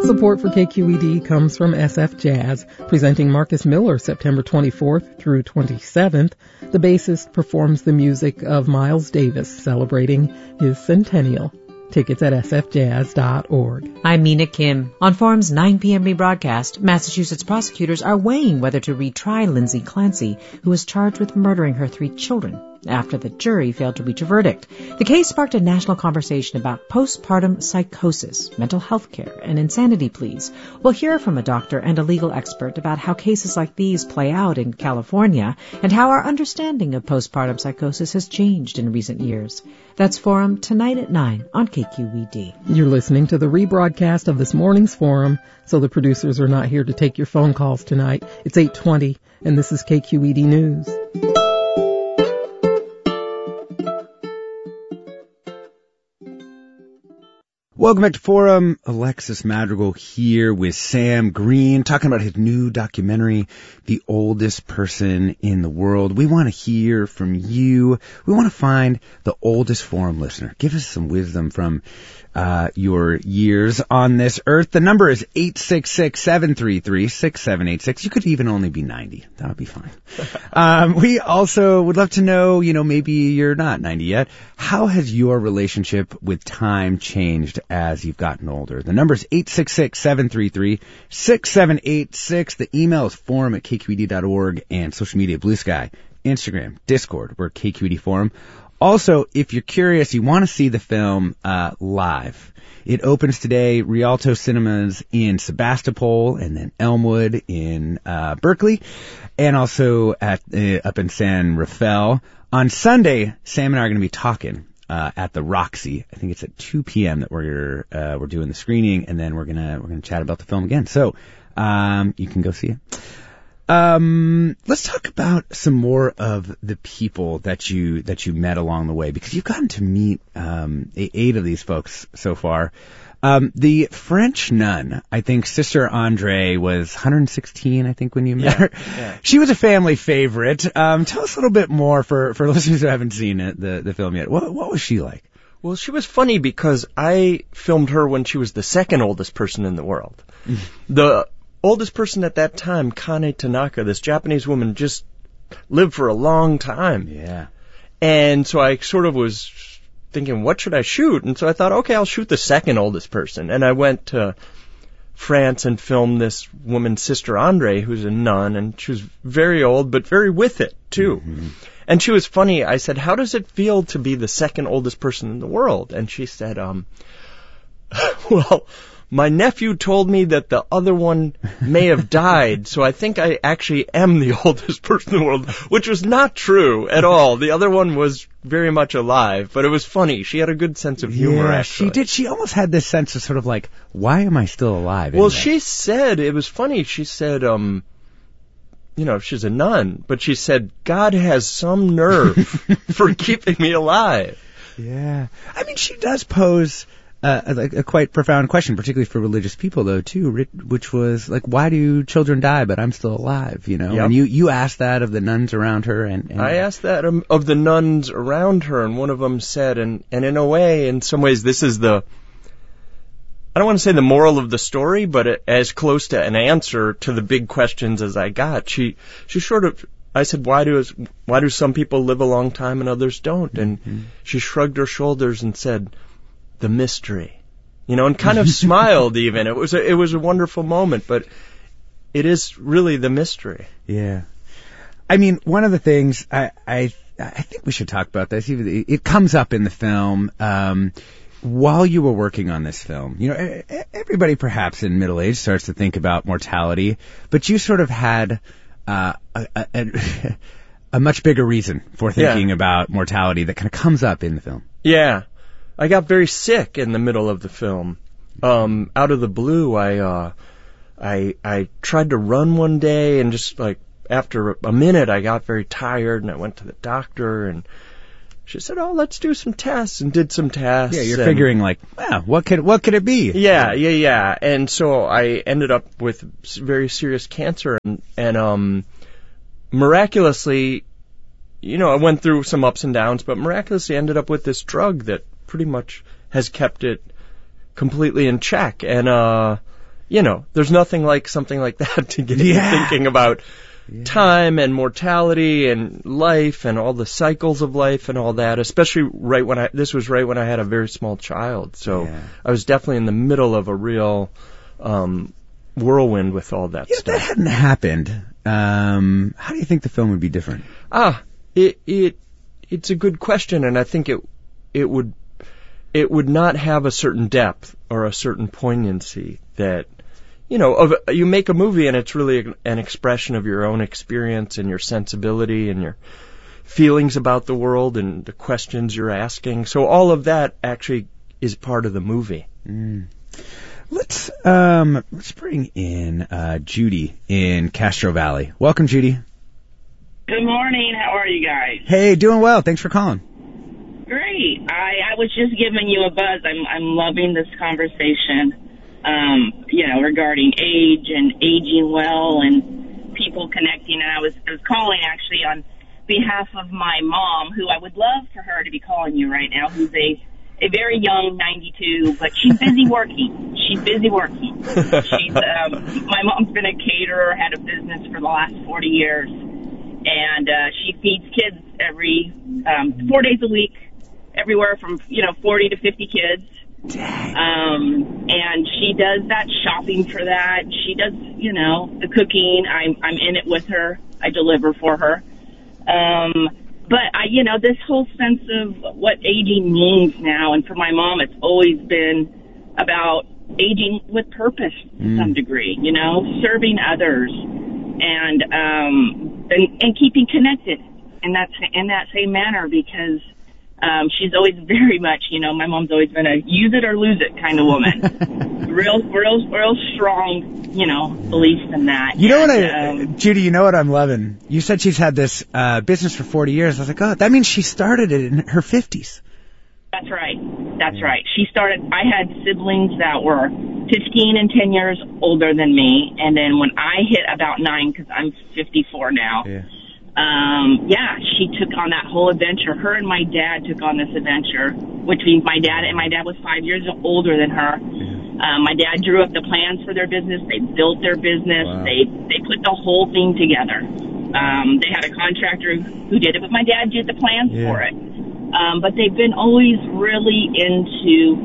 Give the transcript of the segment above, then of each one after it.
Support for KQED comes from SF Jazz, presenting Marcus Miller September 24th through 27th. The bassist performs the music of Miles Davis, celebrating his centennial. Tickets at sfjazz.org. I'm Mina Kim. On Forum's 9 p.m. rebroadcast, Massachusetts prosecutors are weighing whether to retry Lindsay Clancy, who was charged with murdering her 3 children after the jury failed to reach a verdict. The case sparked a national conversation about postpartum psychosis, mental health care, and insanity pleas. We'll hear from a doctor and a legal expert about how cases like these play out in California and how our understanding of postpartum psychosis has changed in recent years. That's Forum tonight at 9 on KQED. You're listening to the rebroadcast of this morning's Forum, so the producers are not here to take your phone calls tonight. It's 8:20, and this is KQED News. Welcome back to Forum. Alexis Madrigal here with Sam Green, talking about his new documentary, The Oldest Person in the World. We want to hear from you. We want to find the oldest Forum listener. Give us some wisdom from your years on this earth. The number is 866-733-6786. You could even only be 90. That would be fine. We also would love to know, maybe you're not 90 yet. How has your relationship with time changed as you've gotten older? The number is 866-733-6786. The email is forum@kqed.org, and social media, Blue Sky, Instagram, Discord, we're KQED Forum. Also, if you're curious, you want to see the film live. It opens today, Rialto Cinemas in Sebastopol, and then Elmwood in Berkeley, and also up in San Rafael. On Sunday, Sam and I are going to be talking at the Roxy. I think it's at 2 p.m. that we're doing the screening, and then we're gonna chat about the film again. So you can go see it. Let's talk about some more of the people that you met along the way, because you've gotten to meet 8 of these folks so far. The French nun, I think Sister Andre was 116, I think, when you met her. Yeah. She was a family favorite. Tell us a little bit more for listeners who haven't seen it, the film yet. What was she like? Well, she was funny because I filmed her when she was the second oldest person in the world. The oldest person at that time, Kane Tanaka, this Japanese woman, just lived for a long time. Yeah. And so I sort of was thinking, what should I shoot? And so I thought, okay, I'll shoot the second oldest person. And I went to France and filmed this woman, Sister Andre, who's a nun, and she was very old, but very with it, too. Mm-hmm. And she was funny. I said, how does it feel to be the second oldest person in the world? And she said, well, my nephew told me that the other one may have died, so I think I actually am the oldest person in the world, which was not true at all. The other one was very much alive, but it was funny. She had a good sense of humor, actually. She did. She almost had this sense of sort of like, why am I still alive? Well, she said, it was funny, she said, she's a nun, but she said, God has some nerve for keeping me alive. Yeah. I mean, she does pose a quite profound question, particularly for religious people, though, too, which was, like, why do children die, but I'm still alive, Yep. And you asked that of the nuns around her. And I asked that of the nuns around her, and one of them said, and in a way, in some ways, this is I don't want to say the moral of the story, but as close to an answer to the big questions as I got. She sort of, I said, why do some people live a long time and others don't? And she shrugged her shoulders and said, the mystery, and kind of smiled even. It was a wonderful moment, but it is really the mystery. Yeah. I mean, one of the things I think we should talk about this. It comes up in the film, while you were working on this film. Everybody perhaps in middle age starts to think about mortality, but you sort of had, a much bigger reason for thinking about mortality that kind of comes up in the film. Yeah. I got very sick in the middle of the film. Out of the blue, I tried to run one day, and just like after a minute, I got very tired, and I went to the doctor, and she said, "Oh, let's do some tests," and did some tests. Yeah, you're figuring like, wow, what could it be? Yeah. And so I ended up with very serious cancer, and miraculously, I went through some ups and downs, but miraculously ended up with this drug that pretty much has kept it completely in check. And there's nothing like something like that to get you thinking about time and mortality and life and all the cycles of life and all that, especially this was right when I had a very small child. So I was definitely in the middle of a real whirlwind with all that stuff. If that hadn't happened, how do you think the film would be different? It's a good question, and I think it would not have a certain depth or a certain poignancy that, you make a movie and it's really an expression of your own experience and your sensibility and your feelings about the world and the questions you're asking. So all of that actually is part of the movie. Let's bring in Judy in Castro Valley. Welcome, Judy. Good morning. How are you guys? Hey, doing well. Thanks for calling. Great. I was just giving you a buzz. I'm loving this conversation. Regarding age and aging well and people connecting. And I was calling actually on behalf of my mom, who I would love for her to be calling you right now, who's a very young 92, but she's busy working. My mom's been a caterer, had a business for the last 40 years, and she feeds kids every 4 days a week, everywhere from 40 to 50 kids. And she does that shopping for that. She does, the cooking. I'm in it with her. I deliver for her. But this whole sense of what aging means now, and for my mom, it's always been about aging with purpose to some degree, serving others and keeping connected in that same manner, because she's always very much, my mom's always been a use it or lose it kind of woman. real strong, beliefs in that. Judy, what I'm loving? You said she's had this business for 40 years. I was like, oh, that means she started it in her 50s. That's right. I had siblings that were 15 and 10 years older than me. And then when I hit about 9, because I'm 54 now, she took on that whole adventure. Her and my dad took on this adventure, which means my dad was 5 years older than her. My dad drew up the plans for their business. They built their business. Wow. They put the whole thing together. They had a contractor who did it, but my dad did the plans for it. But they've been always really into,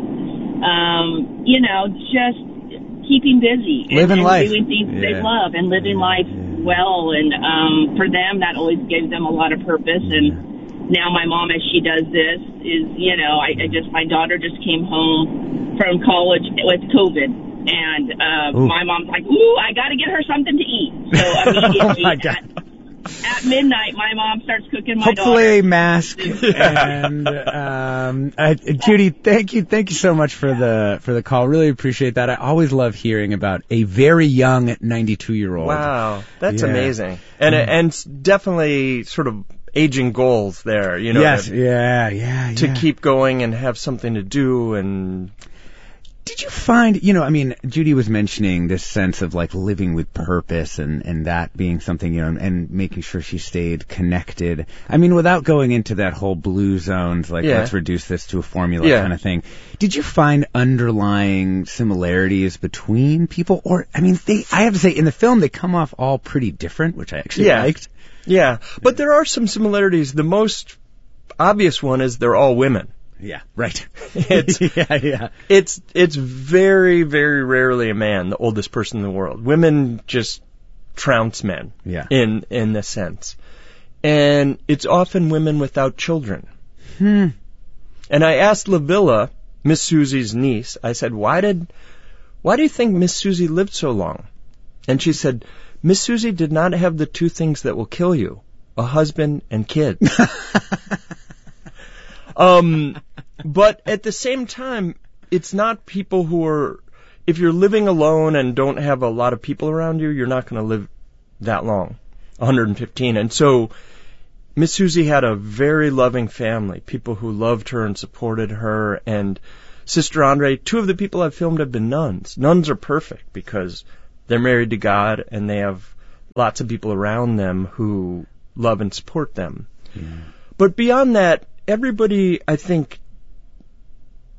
just keeping busy. Living life. Doing things they love and living life well. And for them, that always gave them a lot of purpose. And now my mom, as she does this, is, my daughter just came home from college with COVID. And my mom's like, ooh, I got to get her something to eat. So immediately at midnight, my mom starts cooking my daughter. Hopefully mask. And Judy, thank you so much for the call. Really appreciate that. I always love hearing about a very young 92-year-old. Wow, that's amazing. And definitely sort of aging goals there, Yes, to keep going and have something to do. And did you find, Judy was mentioning this sense of like living with purpose and that being something, and making sure she stayed connected. I mean, without going into that whole blue zones, like let's reduce this to a formula kind of thing. Did you find underlying similarities between people? Or, I have to say, in the film, they come off all pretty different, which I actually liked. Yeah, but there are some similarities. The most obvious one is they're all women. Yeah, right. It's very, very rarely a man, the oldest person in the world. Women just trounce men in this sense. And it's often women without children. And I asked LaVilla, Miss Susie's niece, I said, why do you think Miss Susie lived so long? And she said, Miss Susie did not have the two things that will kill you, a husband and kids. But at the same time, it's not people who are, if you're living alone and don't have a lot of people around you, you're not going to live that long, 115. And so Miss Susie had a very loving family, people who loved her and supported her. And Sister Andre, two of the people I've filmed have been nuns. Nuns are perfect because they're married to God and they have lots of people around them who love and support them. Yeah. But beyond that, everybody, I think,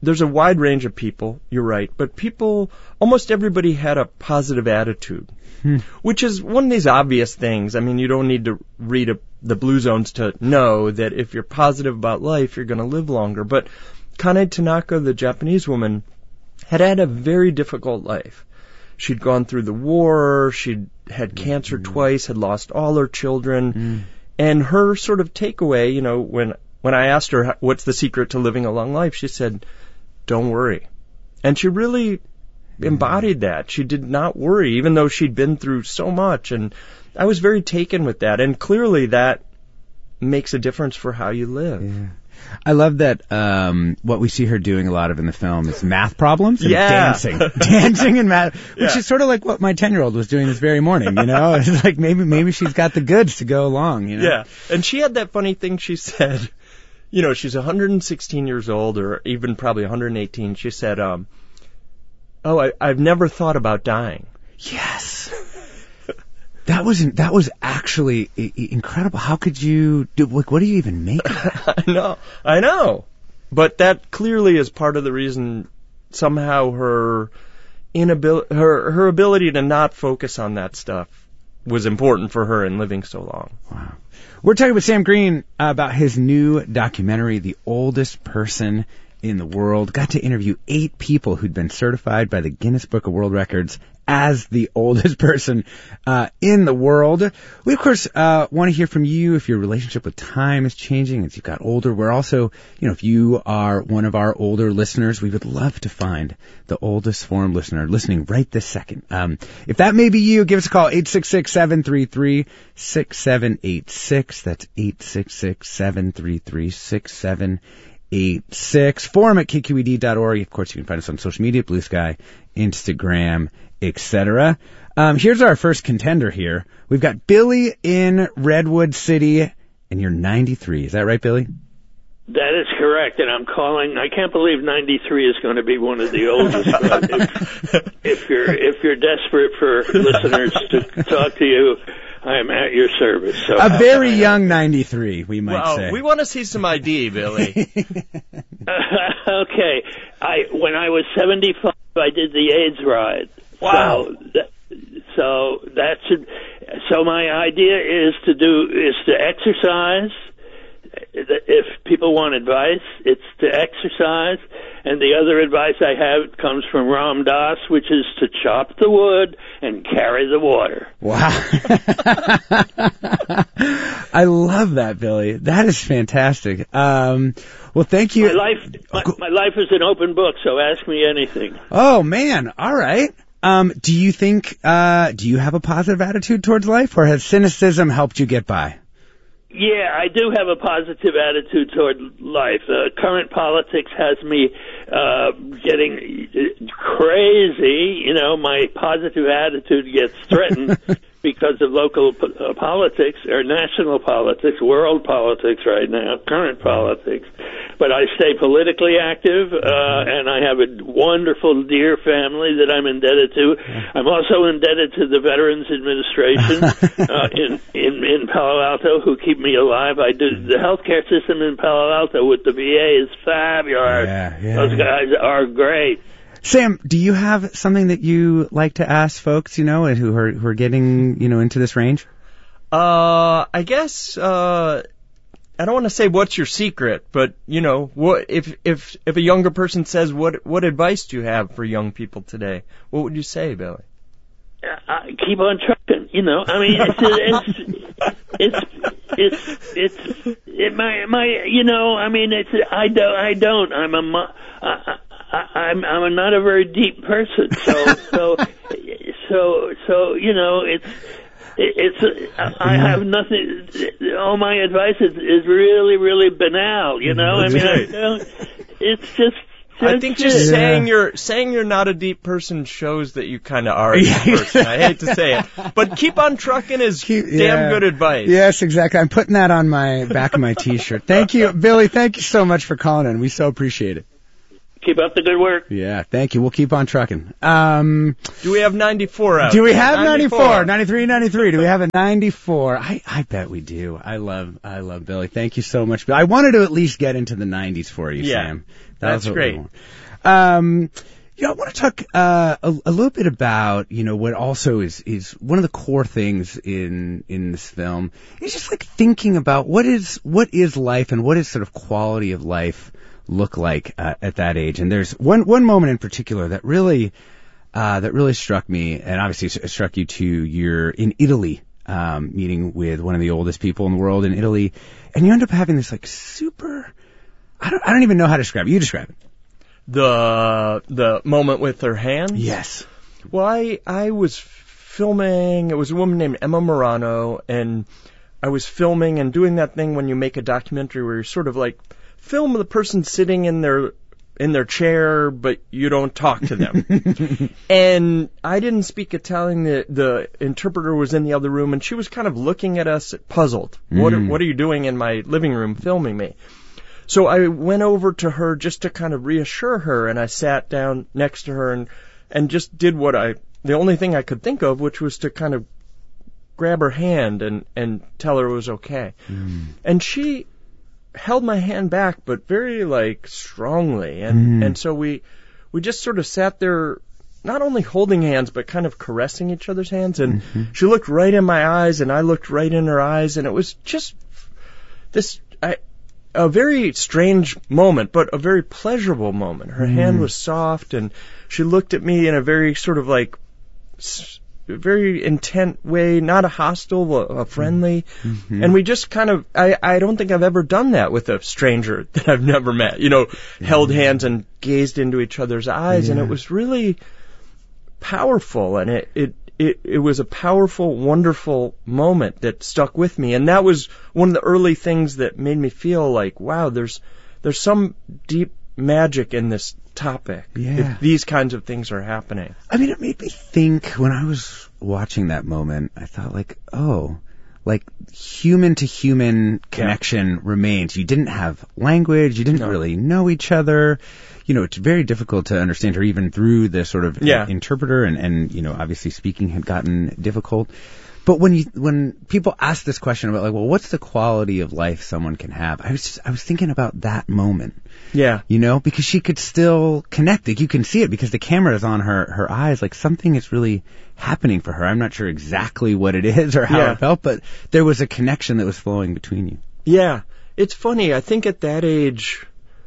there's a wide range of people, you're right, but almost everybody had a positive attitude, which is one of these obvious things. I mean, you don't need to read the Blue Zones to know that if you're positive about life, you're going to live longer. But Kane Tanaka, the Japanese woman, had a very difficult life. She'd gone through the war, she'd had cancer twice, had lost all her children, and her sort of takeaway, when I asked her what's the secret to living a long life, she said, don't worry. And she really embodied that. She did not worry, even though she'd been through so much. And I was very taken with that. And clearly that makes a difference for how you live. Yeah. I love that what we see her doing a lot of in the film is math problems and dancing. Dancing and math, which is sort of like what my 10-year-old was doing this very morning, It's like maybe she's got the goods to go along, Yeah, and she had that funny thing she said. She's 116 years old, or even probably 118. She said, I've never thought about dying. Yes. That was actually incredible. How could you do, what do you even make of that? I know. But that clearly is part of the reason somehow her ability to not focus on that stuff was important for her in living so long. Wow. We're talking with Sam Green about his new documentary, The Oldest Person in the World. Got to interview 8 people who'd been certified by the Guinness Book of World Records as the oldest person in the world. We, of course, want to hear from you if your relationship with time is changing as you've got older. We're also, if you are one of our older listeners, we would love to find the oldest forum listener listening right this second. If that may be you, give us a call, 866-733-6786. That's 866-733-6786. Forum at kqed.org. Of course, you can find us on social media, Blue Sky, Instagram, etc. Here's our first contender here. We've got Billy in Redwood City, and you're 93. Is that right, Billy? That is correct, and I'm calling. I can't believe 93 is going to be one of the oldest. But if you're desperate for listeners to talk to you, I am at your service. So a very young 93, we might say. We want to see some ID, Billy. Okay. When I was 75, I did the AIDS ride. Wow. So my idea is to exercise. If people want advice, it's to exercise. And the other advice I have comes from Ram Dass, which is to chop the wood and carry the water. Wow. I love that, Billy. That is fantastic. Well, thank you. My life is an open book, so ask me anything. Oh, man. All right. Do you think, do you have a positive attitude towards life, or has cynicism helped you get by? Yeah, I do have a positive attitude toward life. Current politics has me getting crazy. My positive attitude gets threatened because of local politics, or national politics, world politics right now, current politics. But I stay politically active, and I have a wonderful, dear family that I'm indebted to. I'm also indebted to the Veterans Administration in Palo Alto, who keep me alive. The healthcare system in Palo Alto with the VA is fabulous. Those guys are great. Sam, do you have something that you like to ask folks, who are getting, into this range? I guess, I don't want to say what's your secret, but, what if a younger person says, what advice do you have for young people today? What would you say, Billy? Keep on trucking, I mean, I'm not a very deep person, so I have nothing. All my advice is really, really banal, I mean, it's just. I think just saying you're not a deep person shows that you kind of are a deep person. I hate to say it, but keep on trucking is damn good advice. Yes, exactly. I'm putting that on my back of my T-shirt. Thank you, Billy. Thank you so much for calling in. We so appreciate it. Keep up the good work. Yeah, thank you. We'll keep on trucking. Do we have 94 out? Do we have 94? 93, 93. Do we have a 94? I bet we do. I love Billy. Thank you so much. I wanted to at least get into the 90s for you, Sam. That's great. I want to talk a little bit about, what also is one of the core things in this film is just like thinking about what is life and what is sort of quality of life look like at that age. And there's one moment in particular that really struck me, and obviously it struck you too. You're in Italy, meeting with one of the oldest people in the world in Italy, and you end up having this like super, I don't even know how to describe it. You describe it. The moment with her hands? Yes. Well, I was filming, it was a woman named Emma Morano, and I was filming and doing that thing when you make a documentary where you sort of like film the person sitting in their chair, but you don't talk to them. And I didn't speak Italian. The interpreter was in the other room, and she was kind of looking at us puzzled. What are you doing in my living room filming me? So I went over to her just to kind of reassure her, and I sat down next to her and just did the only thing I could think of, which was to kind of grab her hand and tell her it was okay. And she held my hand back, but very like strongly. And so we just sort of sat there, not only holding hands, but kind of caressing each other's hands. And she looked right in my eyes, and I looked right in her eyes, and it was just a very strange moment, but a very pleasurable moment. Her hand was soft, and she looked at me in a very sort of like very intent way, not a hostile, a friendly. And we just kind of, I don't think I've ever done that with a stranger that I've never met, held hands and gazed into each other's eyes. And it was really powerful, and it was a powerful, wonderful moment that stuck with me. And that was one of the early things that made me feel like, wow, there's some deep magic in this topic. If these kinds of things are happening. I mean, it made me think when I was watching that moment, I thought like, oh, like human to human connection remains. You didn't have language. You didn't really know each other. It's very difficult to understand her even through the sort of interpreter, and obviously speaking had gotten difficult. But when people ask this question about like, well, what's the quality of life someone can have? I was thinking about that moment. Yeah. Because she could still connect. Like, you can see it because the camera is on her eyes. Like, something is really happening for her. I'm not sure exactly what it is or how it felt, but there was a connection that was flowing between you. Yeah. It's funny. I think at that age,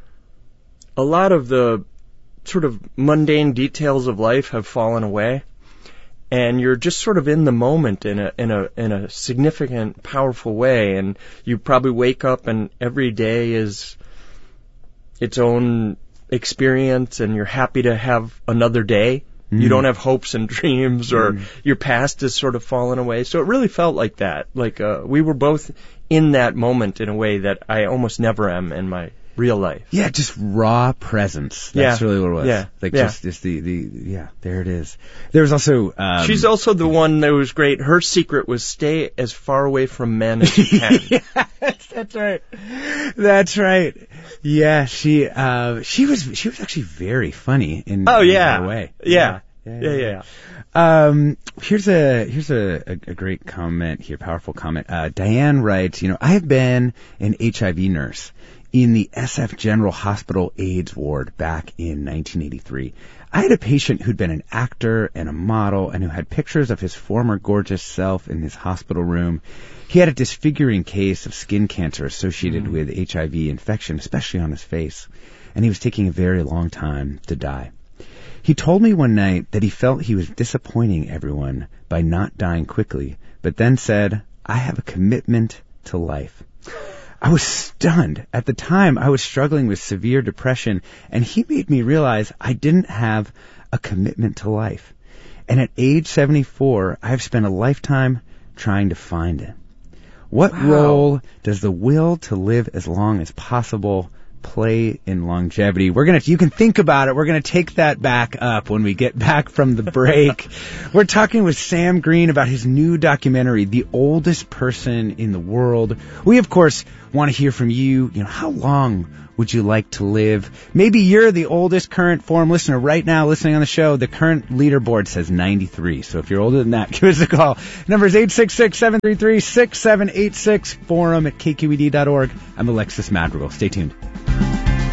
a lot of the sort of mundane details of life have fallen away, and you're just sort of in the moment in a significant, powerful way. And you probably wake up and every day is its own experience, and you're happy to have another day. You don't have hopes and dreams, or your past is sort of fallen away. So it really felt like that. Like we were both in that moment in a way that I almost never am in my real life. Yeah, just raw presence. That's really what it was. Yeah. Like just the there it is. There was also she's also the one that was great. Her secret was stay as far away from men as you can. Yes, that's right. That's right. Yeah, she was actually very funny in that way. Yeah. Here's a great comment here, powerful comment. Diane writes, I have been an HIV nurse in the SF General Hospital AIDS ward back in 1983. I had a patient who'd been an actor and a model and who had pictures of his former gorgeous self in his hospital room. He had a disfiguring case of skin cancer associated with HIV infection, especially on his face, and he was taking a very long time to die. He told me one night that he felt he was disappointing everyone by not dying quickly, but then said, "I have a commitment to life." I was stunned. At the time, I was struggling with severe depression, and he made me realize I didn't have a commitment to life. And at age 74, I've spent a lifetime trying to find it. What role does the will to live as long as possible play in longevity? You can think about it. We're going to take that back up when we get back from the break. We're talking with Sam Green about his new documentary, The Oldest Person in the World. We, of course, Want to hear from you. How long would you like to live? Maybe you're the oldest current Forum listener right now listening on the show. The current leaderboard says 93. So if you're older than that, give us a call. Number is 866-733-6786, forum@kqed.org. I'm Alexis Madrigal. Stay tuned.